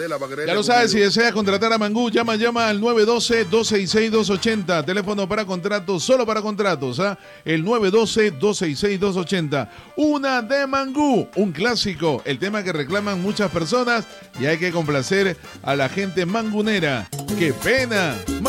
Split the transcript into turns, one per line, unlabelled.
candela para quererle.
Ya lo sabes, si deseas contratar a Mangú, llama al 912-266-280. Teléfono para contratos, solo para contratos, ¿ah? El 912-266-280. Una de Mangú, un clásico, el tema que reclaman muchas personas y hay que complacer a la gente mangunera. ¡Qué pena!